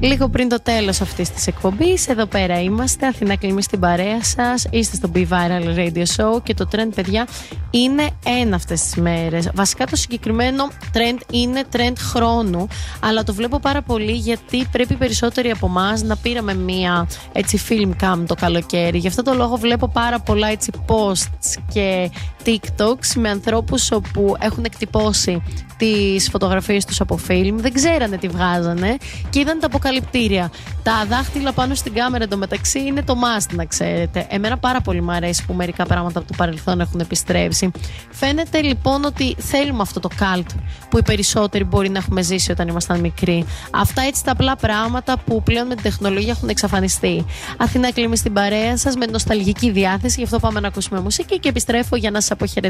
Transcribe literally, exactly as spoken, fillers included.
Λίγο πριν το τέλος αυτής της εκπομπής, εδώ πέρα είμαστε. Αθηνά Κλίμη στην παρέα σας. Είστε στο Be Viral Radio Show και το trend, παιδιά, είναι ένα αυτές τις μέρες. Βασικά το συγκεκριμένο trend είναι trend χρόνου, αλλά το βλέπω πάρα πολύ γιατί πρέπει περισσότεροι από εμάς να πήραμε μία έτσι film cam το καλοκαίρι. Γι' αυτό το λόγο βλέπω πάρα πολλά έτσι posts και TikToks με ανθρώπους όπου έχουν εκτυπώσει τις φωτογραφίες τους από film, δεν ξέρανε τι βγάζανε και είδαν τα αποκαλυπτήρια. Τα δάχτυλα πάνω στην κάμερα εντωμεταξύ είναι το must, να ξέρετε. Εμένα πάρα πολύ μου αρέσει που μερικά πράγματα από το παρελθόν έχουν επιστρέψει. Φαίνεται λοιπόν ότι θέλουμε αυτό το cult που οι περισσότεροι μπορεί να έχουμε ζήσει όταν ήμασταν μικροί. Αυτά έτσι τα απλά πράγματα που πλέον με την τεχνολογία έχουν εξαφανιστεί. Αθηνά Κλίμη στην παρέα σας με νοσταλγική διάθεση, γι' αυτό πάμε να ακούσουμε μουσική και επιστρέφω για να σας αποχαιρετήσω.